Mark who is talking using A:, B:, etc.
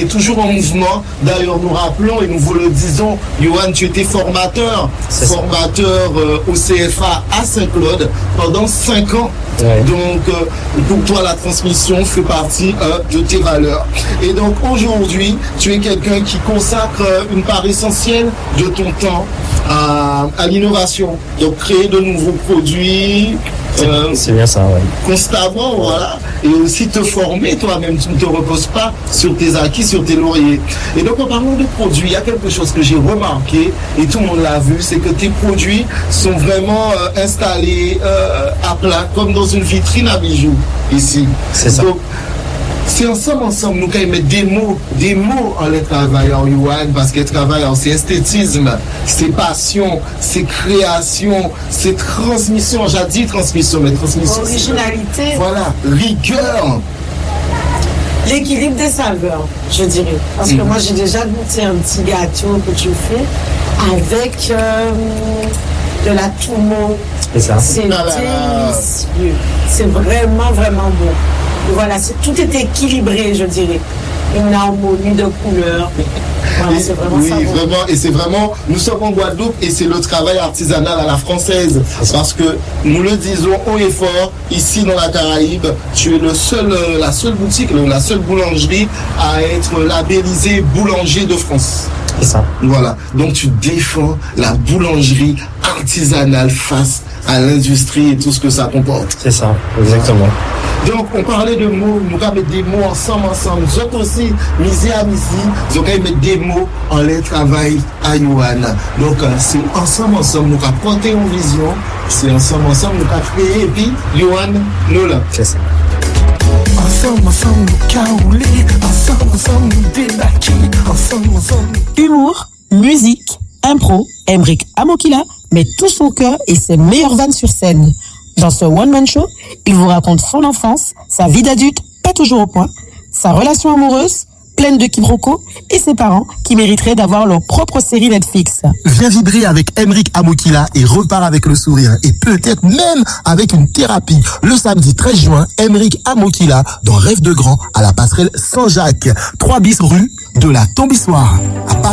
A: est toujours en mouvement. D'ailleurs, nous rappelons et nous vous le disons, Yohan, tu étais formateur au CFA à Saint-Claude pendant 5 ans.
B: Ouais.
A: Donc, pour toi, la transmission fait partie de tes valeurs. Et donc, aujourd'hui, tu es quelqu'un qui consacre une part essentielle de ton temps à l'innovation. Donc, créer de nouveaux produits.
B: C'est bien ça, oui.
A: Constamment, voilà. Et aussi te former toi-même. Tu ne te reposes pas sur tes acquis, sur tes lauriers. Et donc, en parlant de produits, il y a quelque chose que j'ai remarqué, et tout le monde l'a vu, c'est que tes produits sont vraiment installés à plat, comme dans une vitrine à bijoux, ici.
B: C'est ça.
A: Donc, c'est ensemble, nous quand mettre des mots en les travailleurs, Yohan, parce que travailleurs, c'est esthétisme, c'est passion, c'est création, c'est transmission. J'ai dit transmission, mais transmission.
C: Originalité.
A: Voilà, rigueur.
C: L'équilibre des saveurs, je dirais. Parce que moi, j'ai déjà goûté un petit gâteau que tu fais avec de la toumo.
B: C'est ça.
C: C'est délicieux. C'est vraiment, vraiment bon. Et voilà, tout est équilibré, je dirais. Une harmonie de couleurs. Voilà, c'est vraiment ça.
A: Oui, vraiment, et c'est vraiment, nous sommes en Guadeloupe et c'est le travail artisanal à la française. Parce que nous le disons haut et fort, ici dans la Caraïbe, tu es la seule boutique, la seule boulangerie à être labellisée boulanger de France.
B: C'est ça.
A: Voilà. Donc tu défends la boulangerie artisanale face à l'industrie et tout ce que ça comporte.
B: C'est ça, exactement.
A: Donc, on parlait de mots, nous allons mettre des mots ensemble. Nous autres aussi, misé à misi, nous allons mettre des mots en les travail à Yohan. Donc, c'est ensemble, nous allons porter une vision, c'est ensemble, nous allons créer, et puis, Yohan, nous là.
B: C'est ça.
D: Ensemble, nous caoulés, ensemble, nous débarqués, ensemble.
E: Humour, musique, impro, Emric Amokila met tout son cœur et ses meilleures vannes sur scène. Dans ce one-man show, il vous raconte son enfance, sa vie d'adulte, pas toujours au point, sa relation amoureuse, pleine de quiproquos, et ses parents qui mériteraient d'avoir leur propre série Netflix.
F: Viens vibrer avec Emric Amokila et repars avec le sourire, et peut-être même avec une thérapie. Le samedi 13 juin, Emric Amokila dans Rêve de Grand à la passerelle Saint-Jacques, 3 bis rue de la Tombissoire, à Paris.